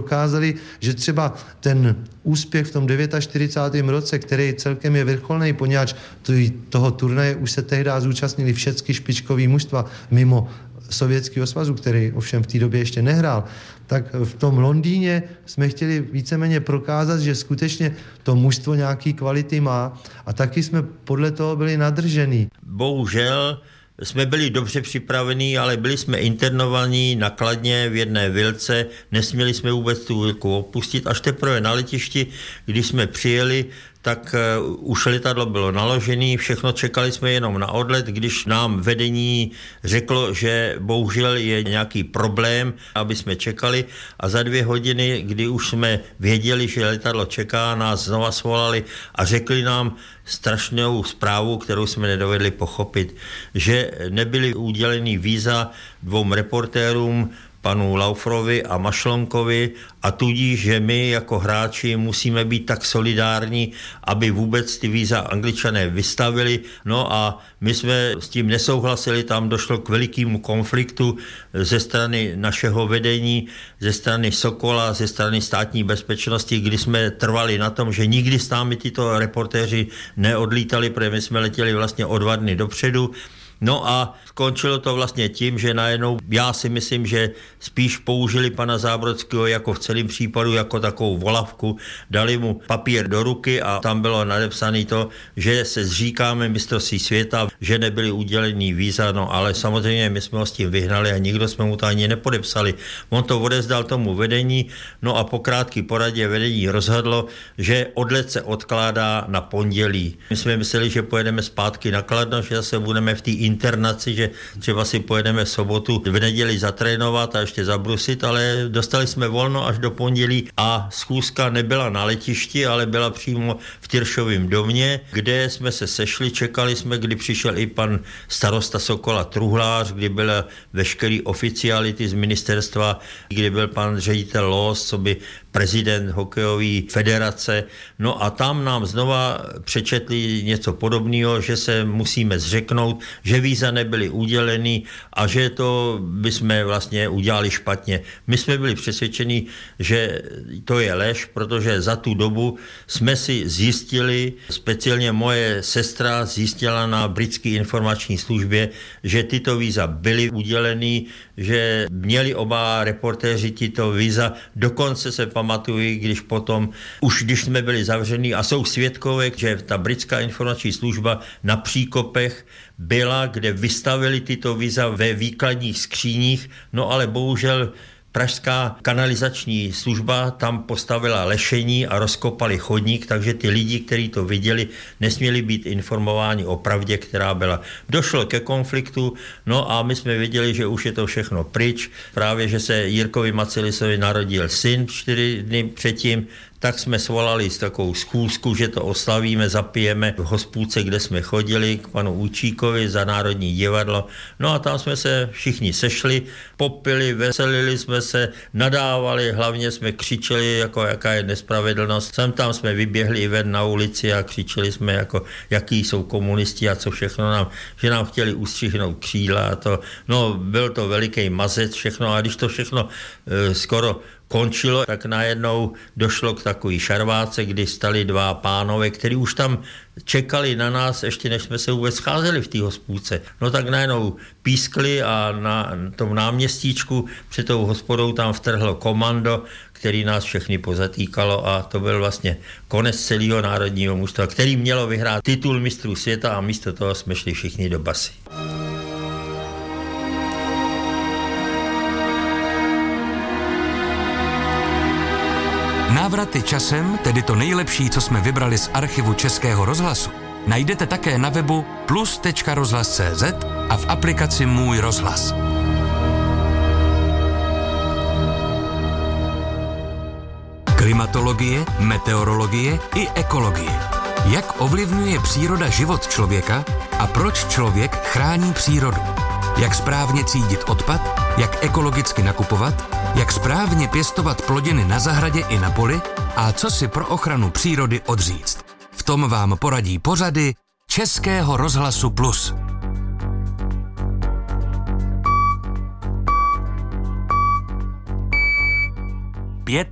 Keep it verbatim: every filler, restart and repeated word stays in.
prokázali, že třeba ten úspěch v tom čtyřicátém devátém roce, který celkem je vrcholný, poněvadž toho turnaje už se tehdy zúčastnili všechny špičkový mužstva mimo Sovětského svazu, který ovšem v té době ještě nehrál, tak v tom Londýně jsme chtěli víceméně prokázat, že skutečně to mužstvo nějaký kvality má a taky jsme podle toho byli nadržení. Bohužel jsme byli dobře připravení, ale byli jsme internovaní na Kladně v jedné vilce, nesměli jsme vůbec tu vilku opustit, až teprve na letišti, když jsme přijeli, tak uh, už letadlo bylo naložené, všechno čekali jsme jenom na odlet, když nám vedení řeklo, že bohužel je nějaký problém, aby jsme čekali a za dvě hodiny, kdy už jsme věděli, že letadlo čeká, nás znova svolali a řekli nám strašnou zprávu, kterou jsme nedovedli pochopit, že nebyly uděleny víza dvou reportérům, panu Laufrovi a Mašlonkovi a tudíž, že my jako hráči musíme být tak solidární, aby vůbec ty víza Angličané vystavili. No a my jsme s tím nesouhlasili, tam došlo k velikému konfliktu ze strany našeho vedení, ze strany Sokola, ze strany státní bezpečnosti, kdy jsme trvali na tom, že nikdy s námi tyto reportéři neodlítali, protože my jsme letěli vlastně o dva dny dopředu. No a skončilo to vlastně tím, že najednou já si myslím, že spíš použili pana Zábrodského jako v celém případu jako takovou volavku, dali mu papír do ruky a tam bylo nadepsané to, že se zříkáme mistrovství světa, že nebyly udělený víza, no ale samozřejmě my jsme ho s tím vyhnali a nikdo jsme mu to ani nepodepsali. On to odezdal tomu vedení, no a po krátké poradě vedení rozhodlo, že odlet se odkládá na pondělí. My jsme mysleli, že pojedeme zpátky na Kladno, že zase budeme v té internaci, že třeba si pojedeme v sobotu v neděli zatrénovat a ještě zabrusit, ale dostali jsme volno až do pondělí a schůzka nebyla na letišti, ale byla přímo v Tyršovém domě, kde jsme se sešli, čekali jsme, kdy přišel i pan starosta Sokola Truhlář, kdy byla veškerý oficiality z ministerstva, kdy byl pan ředitel Los, co by prezident hokejové federace. No a tam nám znova přečetli něco podobného, že se musíme zřeknout, že víza nebyly uděleny a že to bychom vlastně udělali špatně. My jsme byli přesvědčeni, že to je lež, protože za tu dobu jsme si zjistili, speciálně moje sestra zjistila na britské informační službě, že tyto víza byly uděleny, že měli oba reportéři tyto víza, dokonce se pamatuju, když potom, už když jsme byli zavření a jsou svědkové, že ta britská informační služba na příkopech byla, kde vystavili tyto víza ve výkladních skříních, no ale bohužel pražská kanalizační služba tam postavila lešení a rozkopali chodník, takže ty lidi, kteří to viděli, nesměli být informováni o pravdě, která byla. Došlo ke konfliktu, no a my jsme věděli, že už je to všechno pryč. Právě, že se Jirkovi Macelisovi narodil syn čtyři dny předtím, tak jsme svolali s takovou schůzku, že to oslavíme, zapijeme v hospůdce, kde jsme chodili k panu Učíkovi za Národní divadlo. No a tam jsme se všichni sešli, popili, veselili jsme se, nadávali, hlavně jsme křičeli, jako jaká je nespravedlnost. Sem tam jsme vyběhli ven na ulici a křičeli jsme, jako jaký jsou komunisti a co všechno nám, že nám chtěli ustřihnout křídla a to. No, byl to veliký mazec všechno a když to všechno e, skoro končilo, tak najednou došlo k takový šarváce, kdy stali dva pánové, kteří už tam čekali na nás, ještě než jsme se vůbec scházeli v té hospůdce. No tak najednou pískli a na tom náměstíčku před tou hospodou tam vtrhlo komando, který nás všechny pozatýkalo a to byl vlastně konec celého národního mužstva, který mělo vyhrát titul mistrů světa a místo toho jsme šli všichni do basy. Návraty časem, tedy to nejlepší, co jsme vybrali z archivu Českého rozhlasu, najdete také na webu plus tečka rozhlas tečka cé zet a v aplikaci Můj rozhlas. Klimatologie, meteorologie i ekologie. Jak ovlivňuje příroda život člověka a proč člověk chrání přírodu? Jak správně třídit odpad, jak ekologicky nakupovat, jak správně pěstovat plodiny na zahradě i na poli a co si pro ochranu přírody odříct. V tom vám poradí pořady Českého rozhlasu Plus.